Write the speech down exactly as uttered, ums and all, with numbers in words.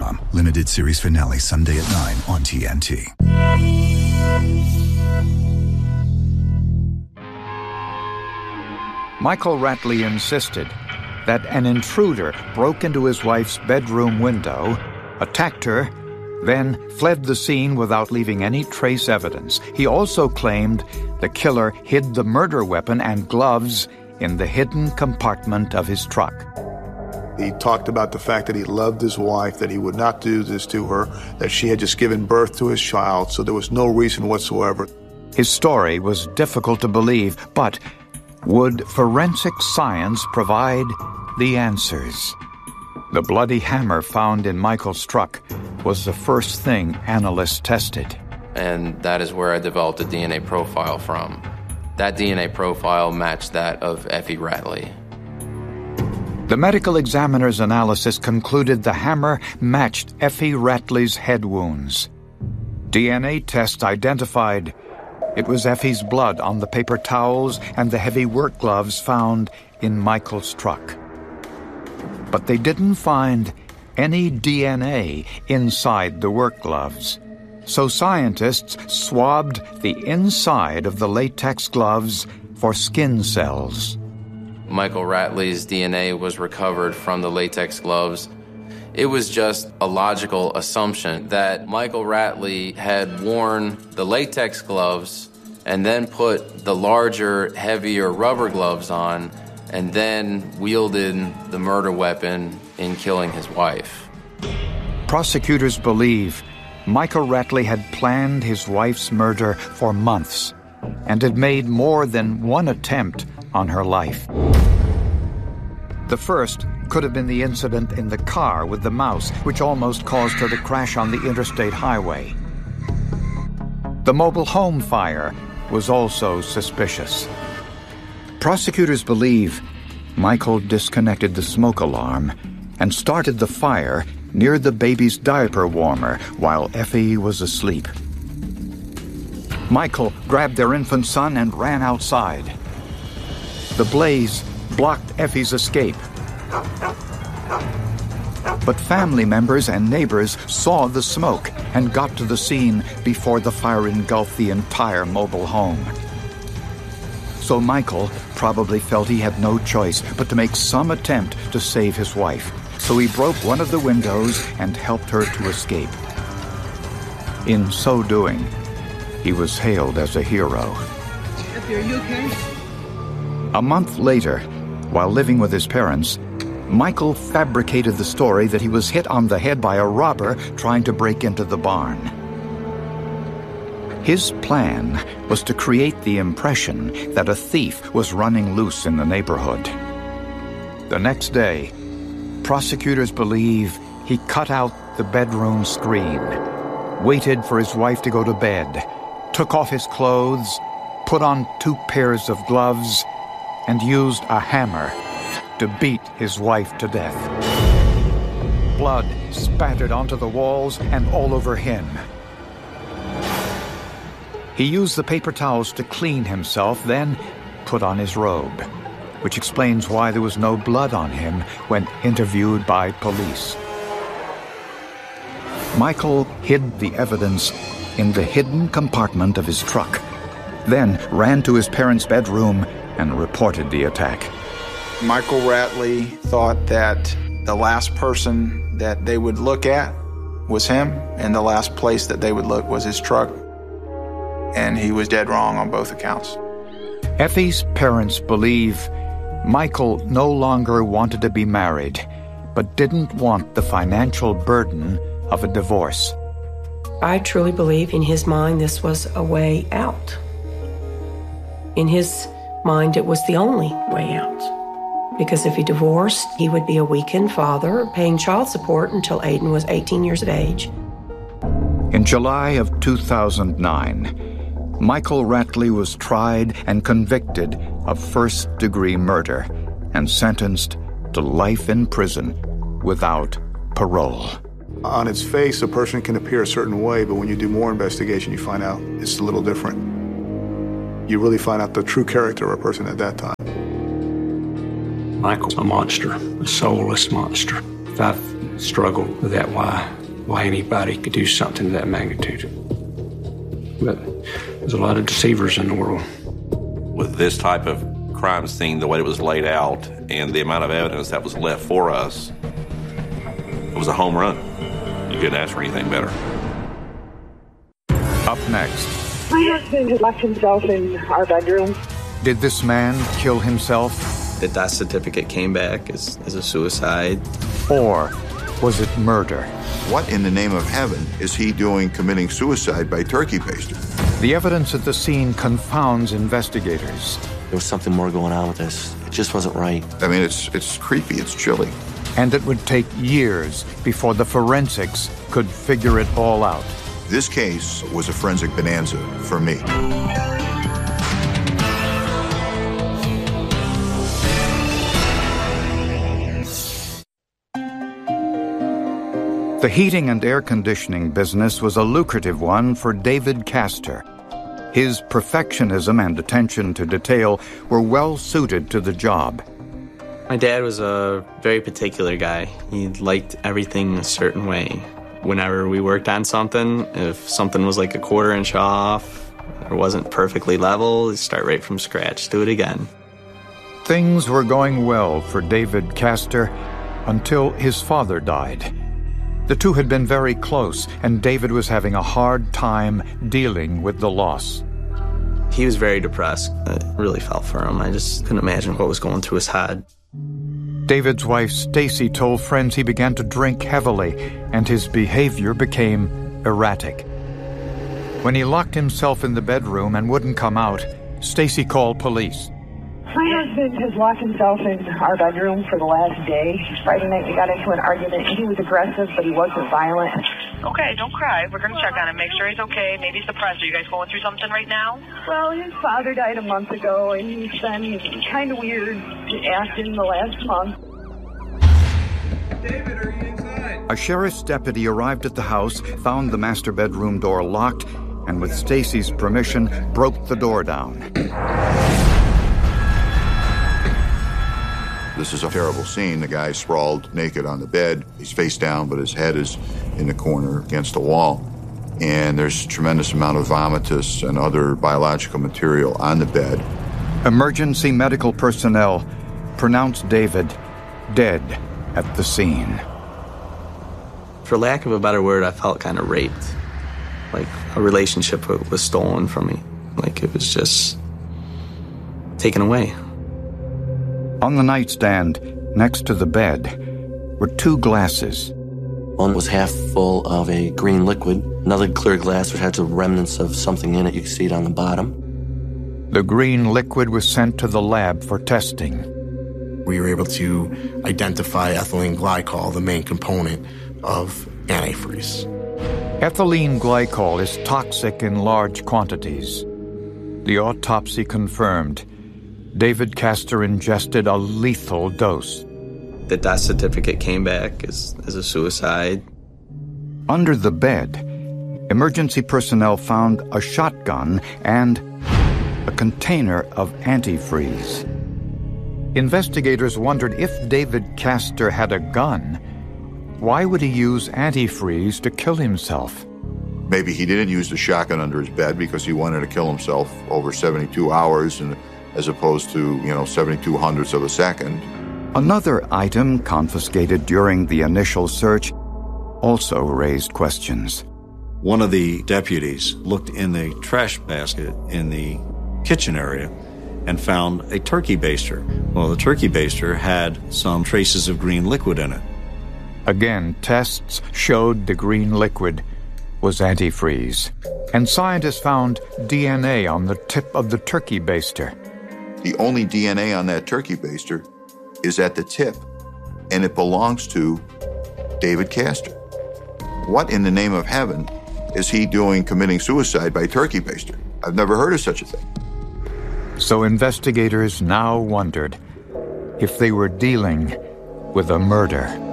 com. Limited series finale Sunday at nine on T N T. Michael Rattley insisted that an intruder broke into his wife's bedroom window, attacked her, then fled the scene without leaving any trace evidence. He also claimed the killer hid the murder weapon and gloves in the hidden compartment of his truck. He talked about the fact that he loved his wife, that he would not do this to her, that she had just given birth to his child, so there was no reason whatsoever. His story was difficult to believe, but would forensic science provide the answers? The bloody hammer found in Michael's truck was the first thing analysts tested. And that is where I developed a D N A profile from. That D N A profile matched that of Effie Rattley. The medical examiner's analysis concluded the hammer matched Effie Rattley's head wounds. D N A tests identified it was Effie's blood on the paper towels and the heavy work gloves found in Michael's truck. But they didn't find any D N A inside the work gloves. So scientists swabbed the inside of the latex gloves for skin cells. Michael Rattley's D N A was recovered from the latex gloves. It was just a logical assumption that Michael Rattley had worn the latex gloves and then put the larger, heavier rubber gloves on and then wielded the murder weapon in killing his wife. Prosecutors believe Michael Rattley had planned his wife's murder for months and had made more than one attempt on her life. The first could have been the incident in the car with the mouse, which almost caused her to crash on the interstate highway. The mobile home fire was also suspicious. Prosecutors believe Michael disconnected the smoke alarm and started the fire near the baby's diaper warmer while Effie was asleep. Michael grabbed their infant son and ran outside. The blaze blocked Effie's escape. But family members and neighbors saw the smoke and got to the scene before the fire engulfed the entire mobile home. So Michael probably felt he had no choice but to make some attempt to save his wife. So he broke one of the windows and helped her to escape. In so doing, he was hailed as a hero. Effie, are you okay? A month later, while living with his parents, Michael fabricated the story that he was hit on the head by a robber trying to break into the barn. His plan was to create the impression that a thief was running loose in the neighborhood. The next day, prosecutors believe he cut out the bedroom screen, waited for his wife to go to bed, took off his clothes, put on two pairs of gloves, and used a hammer to beat his wife to death. Blood spattered onto the walls and all over him. He used the paper towels to clean himself, then put on his robe, which explains why there was no blood on him when interviewed by police. Michael hid the evidence in the hidden compartment of his truck, then ran to his parents' bedroom and reported the attack. Michael Rattley thought that the last person that they would look at was him, and the last place that they would look was his truck. And he was dead wrong on both accounts. Effie's parents believe Michael no longer wanted to be married, but didn't want the financial burden of a divorce. I truly believe in his mind this was a way out. In his mind, it was the only way out. Because if he divorced, he would be a weakened father, paying child support until Aiden was eighteen years of age. In July of two thousand nine, Michael Rattley was tried and convicted of first-degree murder and sentenced to life in prison without parole. On its face, a person can appear a certain way, but when you do more investigation, you find out it's a little different. You really find out the true character of a person at that time. Michael's a monster, a soulless monster. I've struggled with that why why anybody could do something of that magnitude. But there's a lot of deceivers in the world. With this type of crime scene, the way it was laid out, and the amount of evidence that was left for us, it was a home run. You couldn't ask for anything better. Up next. My husband had left himself in our bedroom. Did this man kill himself? The death certificate came back as, as a suicide. Or was it murder? What in the name of heaven is he doing committing suicide by turkey baster? The evidence at the scene confounds investigators. There was something more going on with this. It just wasn't right. I mean, it's it's creepy, it's chilly. And it would take years before the forensics could figure it all out. This case was a forensic bonanza for me. The heating and air conditioning business was a lucrative one for David Castor. His perfectionism and attention to detail were well suited to the job. My dad was a very particular guy. He liked everything a certain way. Whenever we worked on something, if something was like a quarter inch off or wasn't perfectly level, he'd start right from scratch, do it again. Things were going well for David Castor until his father died. The two had been very close, and David was having a hard time dealing with the loss. He was very depressed. I really felt for him. I just couldn't imagine what was going through his head. David's wife, Stacy, told friends he began to drink heavily, and his behavior became erratic. When he locked himself in the bedroom and wouldn't come out, Stacy called police. My husband has locked himself in our bedroom for the last day. Friday night we got into an argument. He was aggressive, but he wasn't violent. Okay, don't cry. We're going to check on him, make sure he's okay. Maybe he's depressed. Are you guys going through something right now? Well, his father died a month ago, and he's been kind of weird acting the last month. David, are you inside? A sheriff's deputy arrived at the house, found the master bedroom door locked, and with Stacy's permission, broke the door down. This is a terrible scene. The guy sprawled naked on the bed. He's face down, but his head is in the corner against the wall. And there's a tremendous amount of vomitus and other biological material on the bed. Emergency medical personnel pronounced David dead at the scene. For lack of a better word, I felt kind of raped. Like a relationship was stolen from me. Like it was just taken away. On the nightstand, next to the bed, were two glasses. One was half full of a green liquid. Another clear glass which had the remnants of something in it. You could see it on the bottom. The green liquid was sent to the lab for testing. We were able to identify ethylene glycol, the main component of antifreeze. Ethylene glycol is toxic in large quantities. The autopsy confirmed David Castor ingested a lethal dose. The death certificate came back as, as a suicide. Under the bed, emergency personnel found a shotgun and a container of antifreeze. Investigators wondered if David Castor had a gun, why would he use antifreeze to kill himself? Maybe he didn't use the shotgun under his bed because he wanted to kill himself over seventy-two hours and as opposed to, you know, seventy-two hundredths of a second. Another item confiscated during the initial search also raised questions. One of the deputies looked in the trash basket in the kitchen area and found a turkey baster. Well, the turkey baster had some traces of green liquid in it. Again, tests showed the green liquid was antifreeze, and scientists found D N A on the tip of the turkey baster. The only D N A on that turkey baster is at the tip, and it belongs to David Castor. What in the name of heaven is he doing committing suicide by turkey baster? I've never heard of such a thing. So investigators now wondered if they were dealing with a murder.